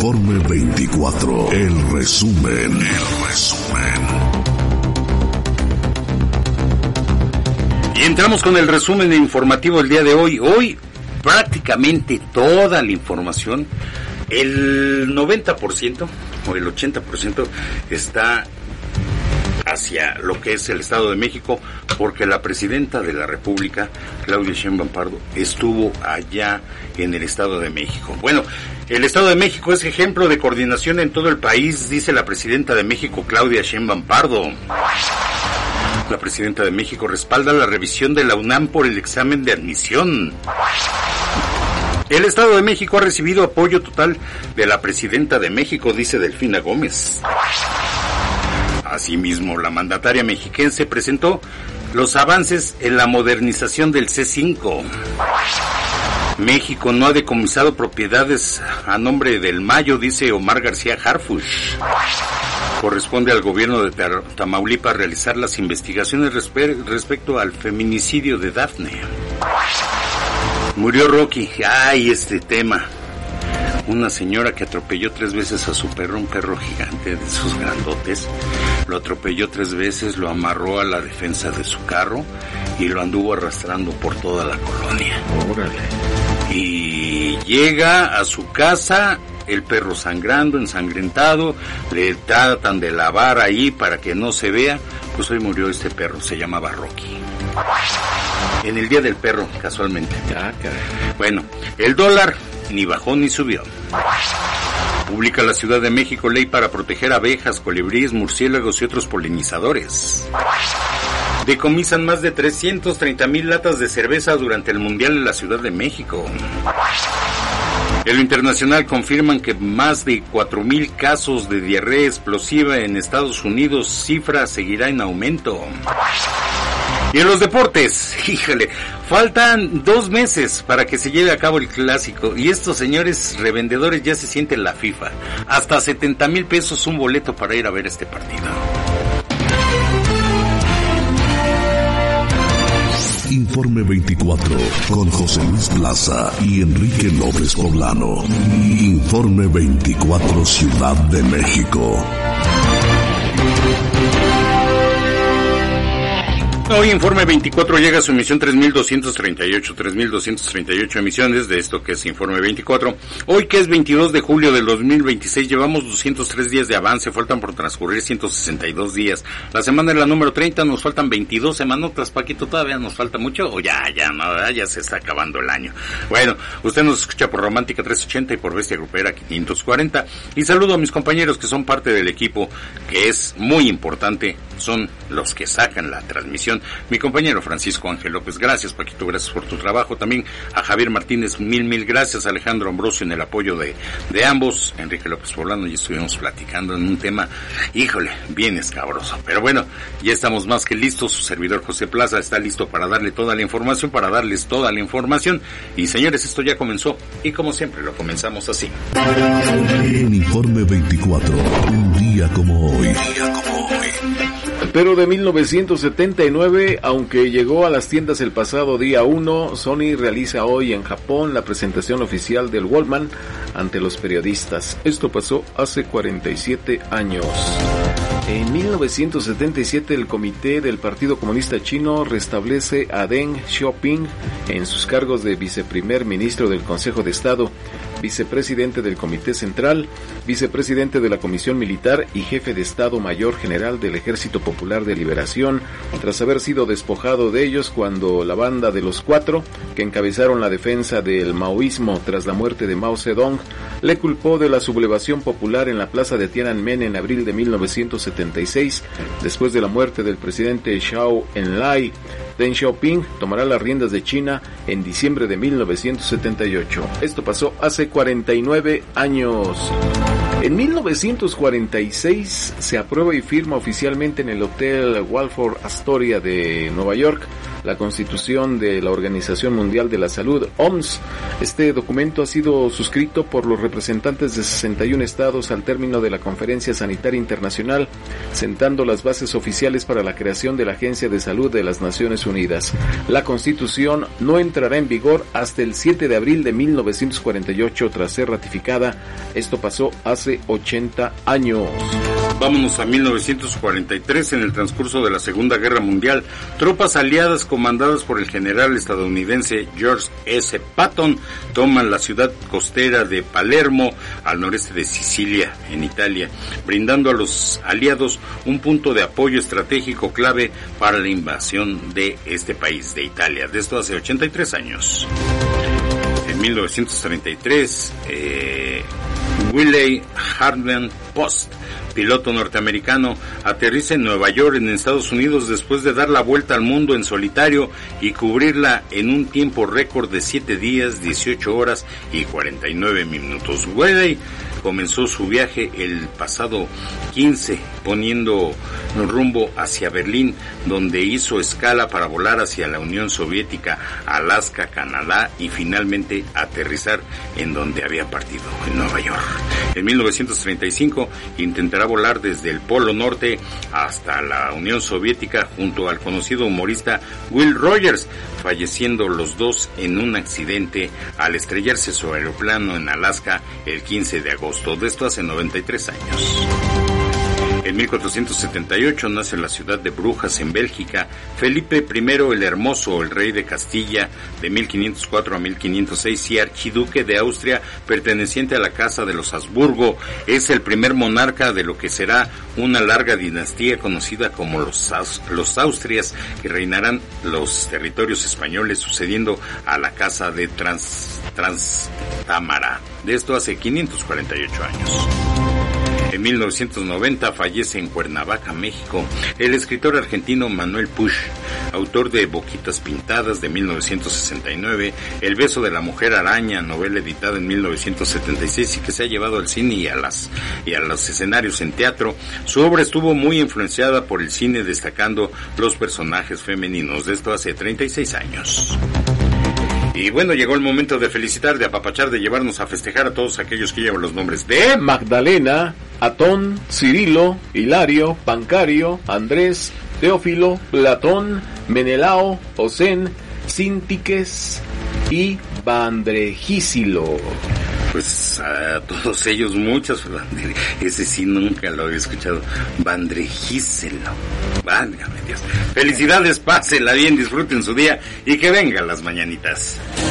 Informe 24, el resumen. Y entramos con el resumen informativo del día de hoy. Hoy prácticamente toda la información, el 90% o el 80% está hacia lo que es el Estado de México, porque la presidenta de la República, Claudia Sheinbaum Pardo, estuvo allá en el Estado de México. Bueno, el Estado de México es ejemplo de coordinación en todo el país, dice la presidenta de México, Claudia Sheinbaum Pardo. La presidenta de México respalda la revisión de la UNAM por el examen de admisión. El Estado de México ha recibido apoyo total de la presidenta de México, dice Delfina Gómez. Asimismo, la mandataria mexiquense presentó los avances en la modernización del C5. México no ha decomisado propiedades a nombre del Mayo, dice Omar García Harfuch. Corresponde al gobierno de Tamaulipas realizar las investigaciones respecto al feminicidio de Dafne. Murió Rocky. Ay, este tema. Una señora que atropelló 3 veces a su perro, un perro gigante de esos grandotes. Lo atropelló 3 veces, lo amarró a la defensa de su carro y lo anduvo arrastrando por toda la colonia. Órale. Y llega a su casa, el perro sangrando, ensangrentado, le tratan de lavar ahí para que no se vea. Pues hoy murió este perro, se llamaba Rocky. En el Día del Perro, casualmente. Ah, caray. Bueno, el dólar ni bajó ni subió. Publica la Ciudad de México ley para proteger abejas, colibríes, murciélagos y otros polinizadores. Decomisan más de 330,000 latas de cerveza durante el Mundial en la Ciudad de México. En lo internacional confirman que más de 4,000 casos de diarrea explosiva en Estados Unidos, cifra seguirá en aumento. Y en los deportes, híjole, faltan 2 meses para que se lleve a cabo el clásico y estos señores revendedores ya se sienten la FIFA. Hasta 70,000 pesos un boleto para ir a ver este partido. Informe 24 con José Luis Plaza y Enrique López Poblano. Informe 24 Ciudad de México. Hoy Informe 24 llega a su emisión 3,238 emisiones de esto que es Informe 24. Hoy que es 22 de julio del 2026 llevamos 203 días de avance, faltan por transcurrir 162 días. La semana es la número 30, nos faltan 22 semanotas, Paquito, todavía nos falta mucho o ya se está acabando el año. Bueno, usted nos escucha por Romántica 380 y por Bestia Grupera 540 y saludo a mis compañeros que son parte del equipo que es muy importante, son los que sacan la transmisión. Mi compañero Francisco Ángel López, gracias Paquito, gracias por tu trabajo. También a Javier Martínez, mil gracias. Alejandro Ambrosio en el apoyo de ambos. Enrique López Poblano, y estuvimos platicando en un tema, híjole, bien escabroso. Pero bueno, ya estamos más que listos. Su servidor José Plaza está listo para darle toda la información, para darles toda la información. Y señores, esto ya comenzó y como siempre lo comenzamos así. En Informe 24, un día como hoy. Pero de 1979, aunque llegó a las tiendas el pasado día 1, Sony realiza hoy en Japón la presentación oficial del Walkman ante los periodistas. Esto pasó hace 47 años. En 1977, el Comité del Partido Comunista Chino restablece a Deng Xiaoping en sus cargos de viceprimer ministro del Consejo de Estado, vicepresidente del Comité Central, vicepresidente de la Comisión Militar y jefe de Estado Mayor General del Ejército Popular de Liberación, tras haber sido despojado de ellos cuando la banda de los 4, que encabezaron la defensa del maoísmo tras la muerte de Mao Zedong, le culpó de la sublevación popular en la plaza de Tiananmen en abril de 1976, después de la muerte del presidente Zhou Enlai. Deng Xiaoping tomará las riendas de China en diciembre de 1978. Esto pasó hace 49 años. En 1946 se aprueba y firma oficialmente en el Hotel Waldorf Astoria de Nueva York la Constitución de la Organización Mundial de la Salud, OMS. Este documento ha sido suscrito por los representantes de 61 estados al término de la Conferencia Sanitaria Internacional, sentando las bases oficiales para la creación de la Agencia de Salud de las Naciones Unidas. La Constitución no entrará en vigor hasta el 7 de abril de 1948 tras ser ratificada. Esto pasó hace 80 años. Vámonos a 1943. En el transcurso de la Segunda Guerra Mundial, tropas aliadas comandadas por el general estadounidense George S. Patton toman la ciudad costera de Palermo, al noreste de Sicilia, en Italia, brindando a los aliados un punto de apoyo estratégico clave para la invasión de este país, de Italia. De esto hace 83 años. En 1933, Wiley Hardman Post, piloto norteamericano, aterriza en Nueva York, en Estados Unidos, después de dar la vuelta al mundo en solitario y cubrirla en un tiempo récord de 7 días, 18 horas y 49 minutos. Wiley comenzó su viaje el pasado 15, poniendo un rumbo hacia Berlín, donde hizo escala para volar hacia la Unión Soviética, Alaska, Canadá y finalmente aterrizar en donde había partido, en Nueva York. En 1935 intentará volar desde el Polo Norte hasta la Unión Soviética junto al conocido humorista Will Rogers, falleciendo los dos en un accidente al estrellarse su aeroplano en Alaska el 15 de agosto. De esto hace 93 años. En 1478 nace en la ciudad de Brujas, en Bélgica, Felipe I el Hermoso, el rey de Castilla de 1504 a 1506 y archiduque de Austria, perteneciente a la casa de los Habsburgo. Es el primer monarca de lo que será una larga dinastía conocida como los Austrias, que reinarán los territorios españoles, sucediendo a la casa de Trastámara. De esto hace 548 años. En 1990 fallece en Cuernavaca, México, el escritor argentino Manuel Puch, autor de Boquitas Pintadas de 1969, El beso de la mujer araña, novela editada en 1976 y que se ha llevado al cine y a los escenarios en teatro. Su obra estuvo muy influenciada por el cine, destacando los personajes femeninos. De esto hace 36 años. Y bueno, llegó el momento de felicitar, de apapachar, de llevarnos a festejar a todos aquellos que llevan los nombres de Magdalena, Atón, Cirilo, Hilario, Pancario, Andrés, Teófilo, Platón, Menelao, Osén, Sintiques y Bandregísilo. Pues a todos ellos muchas, ese sí nunca lo había escuchado, Bandregíselo, válgame Dios. Felicidades, pásenla bien, disfruten su día y que vengan las mañanitas.